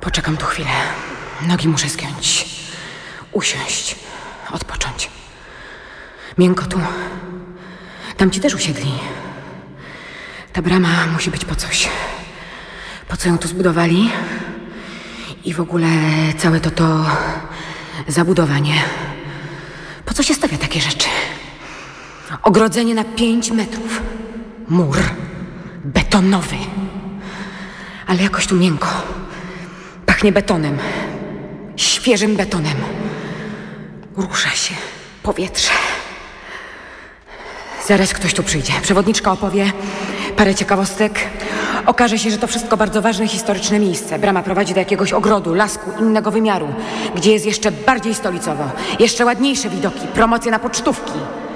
Poczekam tu chwilę. Nogi muszę zgiąć. Usiąść. Odpocząć. Miękko tu. Tam ci też usiedli. Ta brama musi być po coś. Po co ją tu zbudowali? I w ogóle całe to zabudowanie. Po co się stawia takie rzeczy? Ogrodzenie na 5 metrów. Mur. Betonowy. Ale jakoś tu miękko. Pachnie betonem. Świeżym betonem. Rusza się powietrze. Zaraz ktoś tu przyjdzie. Przewodniczka opowie parę ciekawostek. Okaże się, że to wszystko bardzo ważne historyczne miejsce. Brama prowadzi do jakiegoś ogrodu, lasku innego wymiaru, gdzie jest jeszcze bardziej stolicowo. Jeszcze ładniejsze widoki, promocje na pocztówki.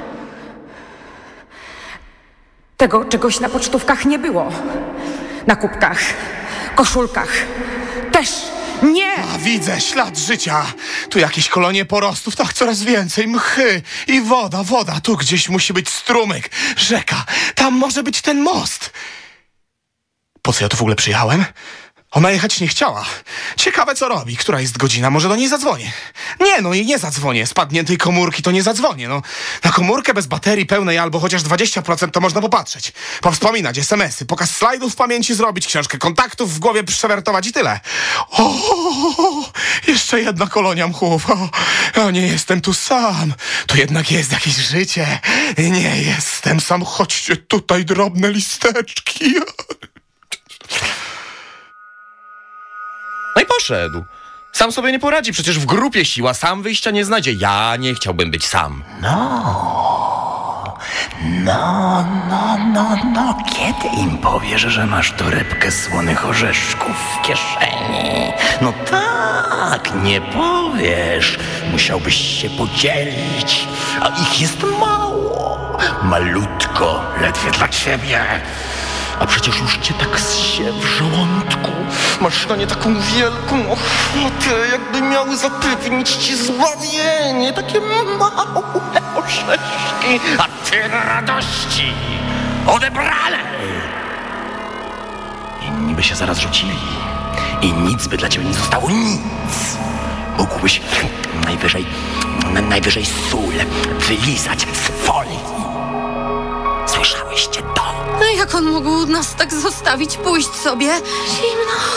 Tego czegoś na pocztówkach nie było. Na kubkach, koszulkach. Też nie! A widzę, ślad życia. Tu jakieś kolonie porostów, tak coraz więcej, mchy i woda. Tu gdzieś musi być strumyk, rzeka. Tam może być ten most. Po co ja tu w ogóle przyjechałem? Ona jechać nie chciała. Ciekawe, co robi. Która jest godzina? Może do niej zadzwonię. Nie zadzwonię. Spadniętej komórki to nie zadzwonię, Na komórkę bez baterii pełnej albo chociaż 20% to można popatrzeć. Powspominać, SMS-y, pokaz slajdów w pamięci zrobić, książkę kontaktów w głowie przewertować i tyle. Jeszcze jedna kolonia mchów. Nie jestem tu sam. Tu jednak jest jakieś życie. Nie jestem sam. Chodźcie tutaj, drobne listeczki. No i poszedł. Sam sobie nie poradzi, przecież w grupie siła, sam wyjścia nie znajdzie. Ja nie chciałbym być sam. Kiedy im powiesz, że masz torebkę słonych orzeszków w kieszeni? No tak, nie powiesz. Musiałbyś się podzielić, a ich jest mało. Malutko, ledwie dla ciebie. A przecież już cię tak zsie w żołądku. Masz na nie taką wielką ochotę, jakby miały zapewnić ci zbawienie. Takie małe orzeszki, a ty radości odebrane. Inni by się zaraz rzucili i nic by dla ciebie nie zostało, nic. Mógłbyś najwyżej sól wylizać z folii. Słyszałyście to? Jak on mógł nas tak zostawić, pójść sobie? Zimno.